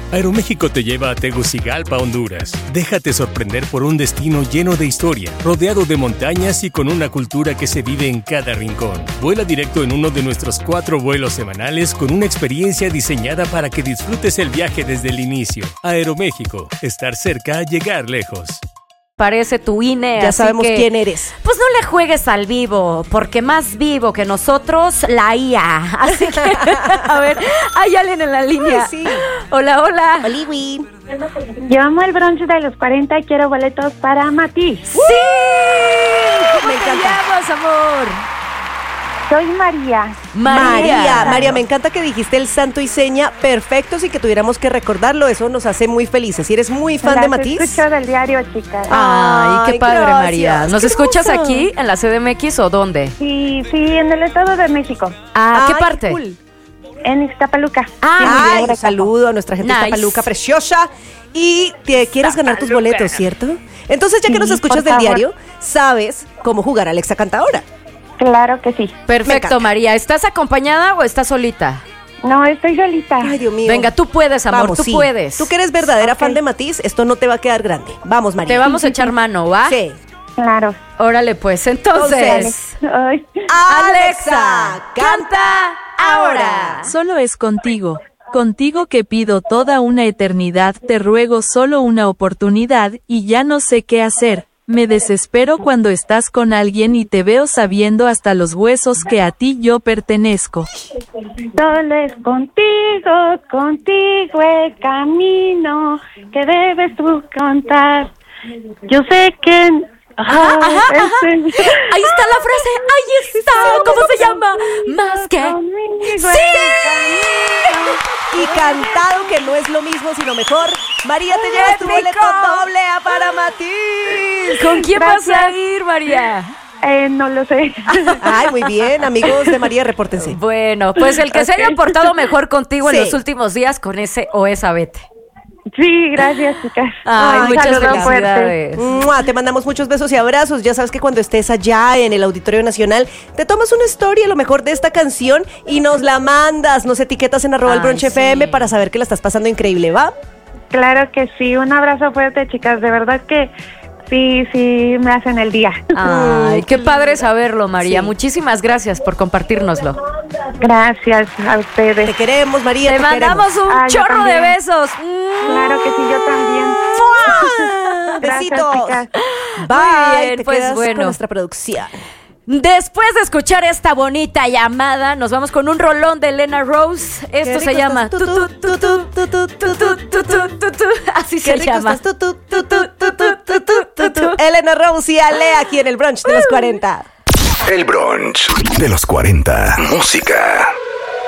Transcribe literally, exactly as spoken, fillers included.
Aeroméxico te lleva a Tegucigalpa, Honduras. Déjate sorprender por un destino lleno de historia, rodeado de montañas y con una cultura que se vive en cada rincón. Vuela directo en uno de nuestros cuatro vuelos semanales con una experiencia diseñada para que disfrutes el viaje desde el inicio. Aeroméxico, estar cerca, llegar lejos. Parece tu I N E. Ya así sabemos que, quién eres. Pues no le juegues al vivo, porque más vivo que nosotros, la I A. Así que, a ver, hay alguien en la línea. Ay, sí. Hola, hola. Oliwi. Yo amo el brunch de los cuarenta y quiero boletos para Matiz. ¡Sí! ¿Cómo Me te encanta. llamas, amor? Soy María. María, María, me encanta que dijiste el santo y seña perfectos y que tuviéramos que recordarlo. Eso nos hace muy felices. ¿Y eres muy fan Las de Matiz? escucho del diario, chicas. Ay, qué Ay, padre, gracias. María. ¿Nos Qué escuchas hermosa. aquí, en la C D M X o dónde? Sí, sí, en el Estado de México, Ah, ¿qué Ay, parte? cool. en Ixtapaluca. Ah, Sí, muy Ay, bien. un saludo a nuestra gente de Nice. Ixtapaluca preciosa. Y te quieres ganar tus boletos, ¿cierto? Entonces, ya que Sí, nos escuchas por del favor. diario, sabes cómo jugar Alexa Canta Ahora. Claro que sí. Me Perfecto, encanta. María. ¿Estás acompañada o estás solita? No, estoy solita. Ay, Dios mío. Venga, tú puedes, amor, Vamos, tú sí. puedes. Tú que eres verdadera Ok. fan de Matiz, esto no te va a quedar grande. Vamos, María. Te vamos a echar mano, ¿va? Sí. Claro. Órale, pues, entonces. Ay. Alexa, canta ahora. Solo es contigo, contigo que pido toda una eternidad, te ruego solo una oportunidad, y ya no sé qué hacer. Me desespero cuando estás con alguien y te veo sabiendo hasta los huesos que a ti yo pertenezco. Solo es contigo, contigo el camino que debes tú contar. Yo sé que... Ajá, ajá, Ah, ajá. este- Ahí está la frase, ahí está. ¿Cómo se llama? Más que. Conmigo el ¡Sí! camino. Y cantado, que no es lo mismo, sino mejor. María, te llevas tu ¡Épico! boleto doble a para Matiz. ¿Con quién vas a Gracias. ir, María? Eh, no lo sé. Ay, muy bien, amigos de María, repórtense. Bueno, pues el que se haya Ok. portado mejor contigo Sí. en los últimos días, con ese o esa vete. Sí, gracias, chicas. Ay, Ay, muchas saludos felicidades. ¡Mua! Te mandamos muchos besos y abrazos. Ya sabes que cuando estés allá en el Auditorio Nacional, te tomas una historia, lo mejor de esta canción, y nos la mandas. Nos etiquetas en arroba el Ay, brunch sí. F M para saber que la estás pasando increíble, ¿va? Claro que sí. Un abrazo fuerte, chicas. De verdad que sí, sí me hacen el día. Ay, qué padre saberlo, María. Sí. Muchísimas gracias por compartírnoslo. Gracias a Te ustedes. queremos, María. Te Te, mandamos queremos. un Ah, yo chorro de también. besos. Claro que sí, yo también. ¡Mua! Gracias, Besitos. chicas. Bye. Muy bien, te pues quedas bueno. con nuestra producción. Después de escuchar esta bonita llamada, nos vamos con un rolón de Elena Rose. Esto Qué se rico llama estás, tu, tu, tu, tu, tu, tu, tu, tu, tu, tu, tu, tu, tu. Así Qué se rico llama. estás. Tu, tu, tu, tu, tu, tu, tu, tu, tu, tu. Elena Rose y Ale aquí en el brunch de los cuarenta. El brunch de los cuarenta. Música.